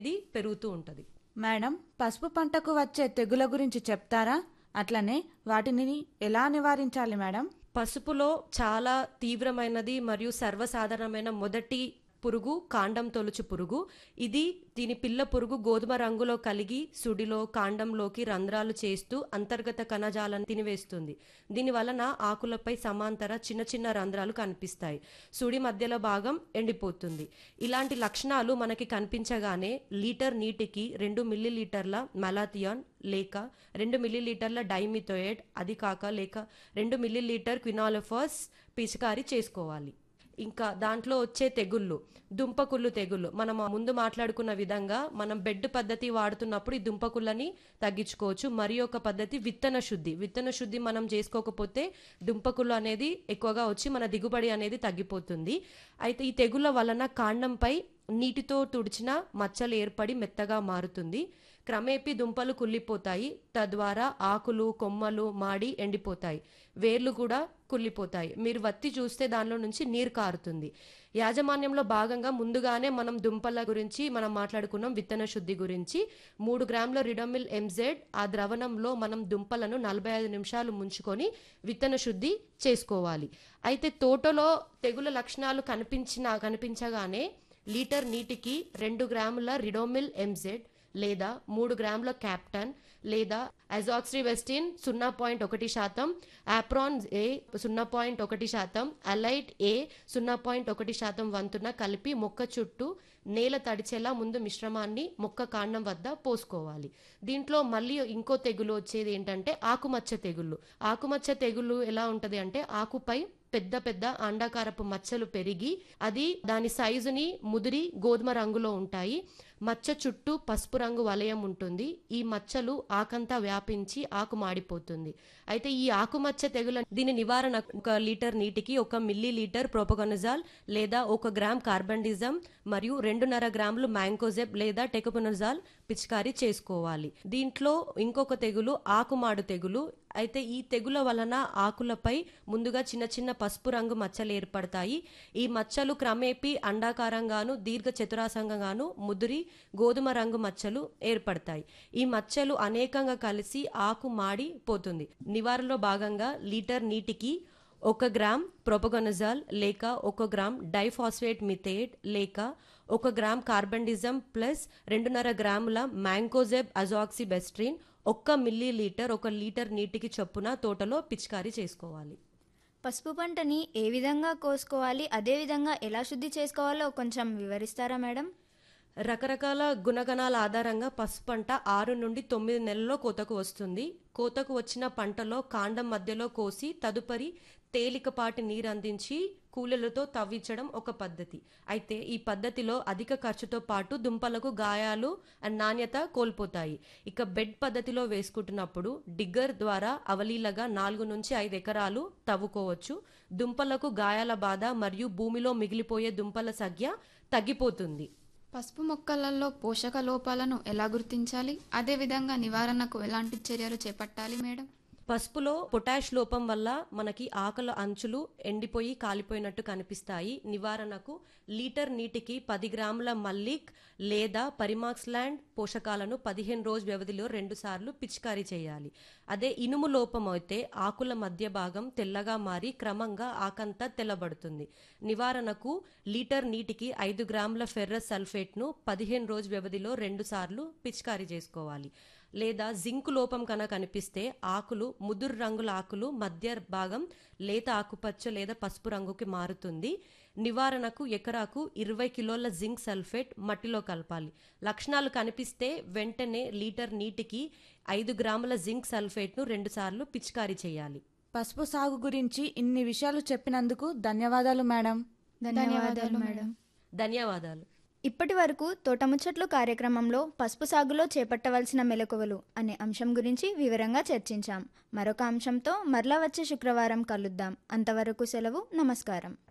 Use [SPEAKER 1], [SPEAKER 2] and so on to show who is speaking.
[SPEAKER 1] ఇది పెరుగుతూ ఉంటుంది.
[SPEAKER 2] మేడం, పసుపు పంటకు వచ్చే తెగుల గురించి చెప్తారా? అట్లనే వాటిని ఎలా నివారించాలి మేడం?
[SPEAKER 1] పసుపులో చాలా తీవ్రమైనది మరియు సర్వసాధారణమైన మొదటి పురుగు కాండం తొలుచు పురుగు. దీని పిల్ల పురుగు గోధుమ రంగులో కలిగి సుడిలో కాండంలోకి రంధ్రాలు చేస్తూ అంతర్గత కణజాలను తినివేస్తుంది. దీని వలన ఆకులపై సమాంతర చిన్న చిన్న రంధ్రాలు కనిపిస్తాయి. సుడి మధ్యలో భాగం ఎండిపోతుంది. ఇలాంటి లక్షణాలు మనకి కనిపించగానే లీటర్ నీటికి 2 మిల్లీలీటర్ల మెలాథియాన్ లేక 2 మిల్లీలీటర్ల డైమిథోయేట్, అది కాక లేక 2 మిల్లీలీటర్ క్వినాలోఫాస్ పిచికారీ చేసుకోవాలి. ఇంకా దాంట్లో వచ్చే తెగుళ్ళు, దుంపకుళ్ళు తెగుళ్ళు. మనం ముందు మాట్లాడుకున్న విధంగా మనం బెడ్ పద్ధతి వాడుతున్నప్పుడు ఈ దుంపకుళ్ళని తగ్గించుకోవచ్చు. మరి ఒక పద్ధతి విత్తన శుద్ధి మనం చేసుకోకపోతే దుంపకుళ్ళు అనేది ఎక్కువగా వచ్చి మన దిగుబడి అనేది తగ్గిపోతుంది. అయితే ఈ తెగుళ్ళ వలన కాండంపై నీటితో తుడిచిన మచ్చలు ఏర్పడి మెత్తగా మారుతుంది. క్రమేపీ దుంపలు కుళ్ళిపోతాయి. తద్వారా ఆకులు కొమ్మలు మాడి ఎండిపోతాయి. వేర్లు కూడా కుళ్ళిపోతాయి. మీరు వత్తి చూస్తే దానిలో నుంచి నీరు కారుతుంది. యాజమాన్యంలో భాగంగా ముందుగానే మనం దుంపల గురించి మనం మాట్లాడుకున్నాం. విత్తన శుద్ధి గురించి 3 గ్రాముల రిడోమిల్ ఎంజెడ్ ఆ ద్రవణంలో మనం దుంపలను 45 నిమిషాలు ముంచుకొని విత్తన శుద్ధి చేసుకోవాలి. అయితే తోటలో తెగుల లక్షణాలు కనిపించగానే లీటర్ నీటికి 2 గ్రాముల రిడోమిల్ ఎంజెడ్ లేదా 3 గ్రాముల క్యాప్టన్ లేదా అజాక్సివెస్టిన్ 0.1%, ఆప్రాన్ ఏ 0.1%, అలైట్ ఏ 0.1% వంతున కలిపి మొక్క చుట్టూ నేల తడిచేలా ముందు మిశ్రమాన్ని మొక్క కాండం వద్ద పోసుకోవాలి. దీంట్లో మళ్ళీ ఇంకో తెగులు వచ్చేది ఏంటంటే ఆకుమచ్చ తెగుళ్ళు. ఆకుమచ్చ తెగుళ్ళు ఎలా ఉంటది అంటే ఆకుపై పెద్ద పెద్ద అండాకారపు మచ్చలు పెరిగి దాని సైజుని ముదిరి గోధుమ రంగులో ఉంటాయి. మచ్చ చుట్టూ పసుపు రంగు వలయం ఉంటుంది. ఈ మచ్చలు ఆకంతా వ్యాపించి ఆకు మాడిపోతుంది. అయితే ఈ ఆకుమచ్చ దీని నివారణ 1 లీటర్ నీటికి 1 మిల్లీలీటర్ ప్రోపగోనజాల్ లేదా 1 గ్రామ్ కార్బండిజం మరియు 2.5 గ్రాములు మ్యాంకోజెబ్ లేదా టెకోపనజాల్ పిచికారీ చేసుకోవాలి. దీంట్లో ఇంకొక తెగులు ఆకుమాడు తెగులు. అయితే ఈ తెగుల వలన ఆకులపై ముందుగా చిన్న చిన్న పసుపు రంగు మచ్చలు ఏర్పడతాయి. ఈ మచ్చలు క్రమేపీ అండాకారంగాను దీర్ఘ చతురాసంగాను ముదిరి గోధుమ రంగు మచ్చలు ఏర్పడతాయి. ఈ మచ్చలు అనేకంగా కలిసి ఆకు మాడి పోతుంది. నివారణలో భాగంగా లీటర్ నీటికి 1 గ్రామ్ ప్రోపగోనజాల్ లేక 1 గ్రామ్ డైఫాస్ఫేట్ మిథేట్ లేక 1 గ్రామ్ కార్బండిజం ప్లస్ 2.5 గ్రాముల మ్యాంకోజెబ్ అజాక్సిబెస్ట్రిన్ 1 మిల్లీలీటర్ 1 లీటర్ నీటికి చొప్పున తోటలో పిచికారీ చేసుకోవాలి.
[SPEAKER 3] పసుపు పంటని ఏ విధంగా కోసుకోవాలి, అదే విధంగా ఎలా శుద్ధి చేసుకోవాలో కొంచెం వివరిస్తారా మేడం?
[SPEAKER 1] రకరకాల గుణగణాల ఆధారంగా పసుపు పంట 6 నుండి 9 నెలల్లో కోతకు వస్తుంది. కోతకు వచ్చిన పంటలో కాండం మధ్యలో కోసి తదుపరి తేలికపాటి నీరు అందించి కూలీలతో తవ్వించడం ఒక పద్ధతి. అయితే ఈ పద్ధతిలో అధిక ఖర్చుతో పాటు దుంపలకు గాయాలు నాణ్యత కోల్పోతాయి. ఇక బెడ్ పద్ధతిలో వేసుకుంటున్నప్పుడు డిగ్గర్ ద్వారా అవలీలగా 4 నుంచి 5 ఎకరాలు తవ్వుకోవచ్చు. దుంపలకు గాయాల బాధ మరియు భూమిలో మిగిలిపోయే దుంపల సంఖ్య తగ్గిపోతుంది.
[SPEAKER 4] పసుపు మొక్కలలో పోషక లోపాలను ఎలా గుర్తించాలి? అదేవిధంగా నివారణకు ఎలాంటి చర్యలు చేపట్టాలి మేడం?
[SPEAKER 1] పసుపులో పొటాష్ లోపం వల్ల మనకి ఆకుల అంచులు ఎండిపోయి కాలిపోయినట్టు కనిపిస్తాయి. నివారణకు లీటర్ నీటికి 10 గ్రాముల మల్లిక్ లేదా పరిమాక్స్ ల్యాండ్ పోషకాలను 15 రోజు వ్యవధిలో 2 సార్లు పిచికారీ చేయాలి. అదే ఇనుము లోపం అయితే ఆకుల మధ్య భాగం తెల్లగా మారి క్రమంగా ఆకంతా తెల్లబడుతుంది. నివారణకు లీటర్ నీటికి 5 గ్రాముల ఫెర్రస్ సల్ఫేట్ను 15 రోజు వ్యవధిలో 2 సార్లు పిచికారీ చేసుకోవాలి. లేదా జింక్ లోపం కనిపిస్తే ఆకులు ముదురు రంగుల ఆకులు మధ్య భాగం లేత ఆకుపచ్చ లేదా పసుపు రంగుకి మారుతుంది. నివారణకు ఎకరాకు 20 కిలోల జింక్ సల్ఫేట్ మట్టిలో కలపాలి. లక్షణాలు కనిపిస్తే వెంటనే లీటర్ నీటికి 5 గ్రాముల జింక్ సల్ఫేట్ను 2 సార్లు పిచికారీ చేయాలి.
[SPEAKER 2] పసుపు సాగు గురించి ఇన్ని విషయాలు చెప్పినందుకు ధన్యవాదాలు మేడం.
[SPEAKER 3] ధన్యవాదాలు మేడం.
[SPEAKER 1] ధన్యవాదాలు.
[SPEAKER 3] ఇప్పటి వరకు తోటముచ్చట్లు కార్యక్రమంలో పసుపు సాగులో చేపట్టవలసిన మెలకువలు అనే అంశం గురించి వివరంగా చర్చించాం. మరొక అంశంతో మరలా వచ్చే శుక్రవారం కలుద్దాం. అంతవరకు సెలవు. నమస్కారం.